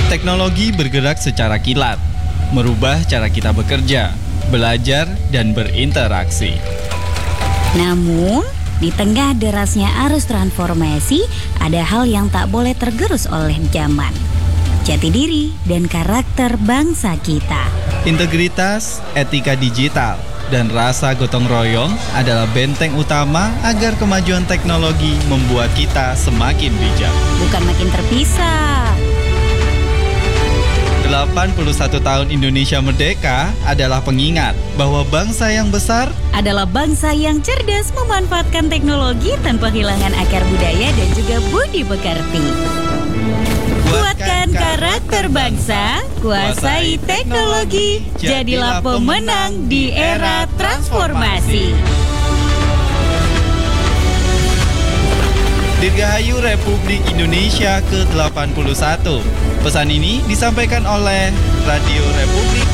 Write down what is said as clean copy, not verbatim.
Teknologi bergerak secara kilat, merubah cara kita bekerja, belajar, dan berinteraksi. Namun, di tengah derasnya arus transformasi, ada hal yang tak boleh tergerus oleh zaman. Jati diri dan karakter bangsa kita. Integritas, etika digital, dan rasa gotong royong adalah benteng utama agar kemajuan teknologi membuat kita semakin bijak. Bukan makin terpisah. 81 tahun Indonesia merdeka adalah pengingat bahwa bangsa yang besar Adalah bangsa yang cerdas memanfaatkan teknologi tanpa kehilangan akar budaya dan juga budi pekerti. Kuatkan karakter bangsa, kuasai teknologi, jadilah pemenang di era transformasi. Dirgahayu Republik Indonesia ke-81. Pesan ini disampaikan oleh Radio Republik